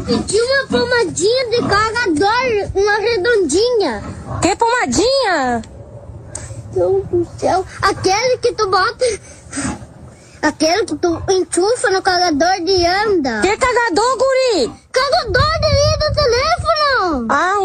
pedi uma pomadinha de carregador, uma redondinha. Que pomadinha? Meu Deus do céu. Aquele que tu bota... Aquele que tu enchufa no carregador de anda. Que carregador, guri? Carregador de do telefone. Ah,